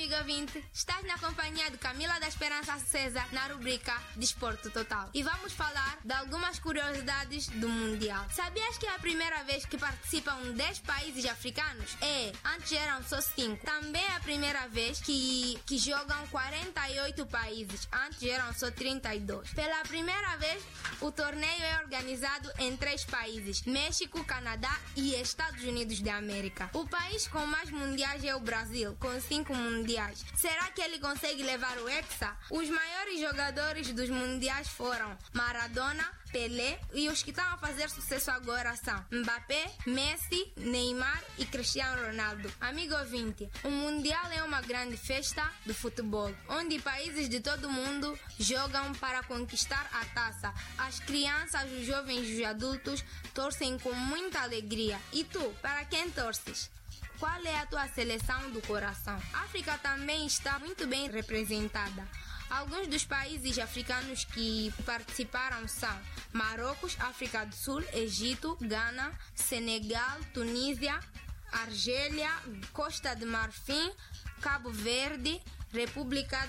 amigo ouvinte, estás na companhia de Camila da Esperança César na rubrica Desporto Total. E vamos falar de algumas curiosidades do Mundial. Sabias que é a primeira vez que participam 10 países africanos? Antes eram só 5. Também é a primeira vez que jogam 48 países. Antes eram só 32. Pela primeira vez, o torneio é organizado em 3 países: México, Canadá e Estados Unidos da América. O país com mais mundiais é o Brasil, com 5 mundiais. Será que ele consegue levar o Hexa? Os maiores jogadores dos mundiais foram Maradona, Pelé, e os que estão a fazer sucesso agora são Mbappé, Messi, Neymar e Cristiano Ronaldo. Amigo ouvinte, o Mundial é uma grande festa do futebol, onde países de todo o mundo jogam para conquistar a taça. As crianças, os jovens e os adultos torcem com muita alegria. E tu, para quem torces? Qual é a tua seleção do coração? A África também está muito bem representada. Alguns dos países africanos que participaram são Marrocos, África do Sul, Egito, Gana, Senegal, Tunísia, Argélia, Costa de Marfim, Cabo Verde, República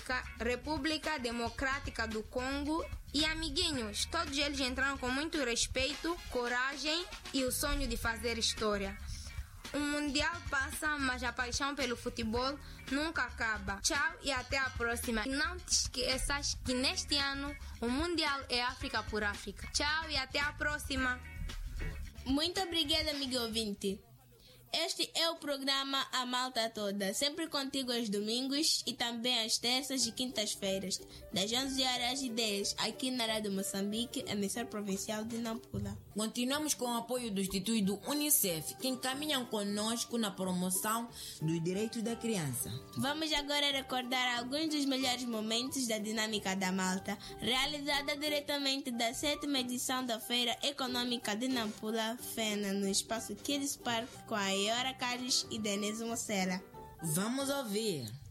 Democrática do Congo e amiguinhos. Todos eles entraram com muito respeito, coragem e o sonho de fazer história. O Mundial passa, mas a paixão pelo futebol nunca acaba. Tchau e até a próxima. E não te esqueças que neste ano o Mundial é África por África. Tchau e até a próxima. Muito obrigada, amigo ouvinte. Este é o programa A Malta Toda, sempre contigo aos domingos e também às terças e quintas-feiras, das 11h10, aqui na Rádio Moçambique, emissora provincial de Nampula. Continuamos com o apoio do Instituto do Unicef, que encaminham conosco na promoção dos direitos da criança. Vamos agora recordar alguns dos melhores momentos da Dinâmica da Malta, realizada diretamente da 7ª edição da Feira Econômica de Nampula, FENA, no espaço Kids Park, com a Iora Carlos e Denise Mocela. Vamos ouvir.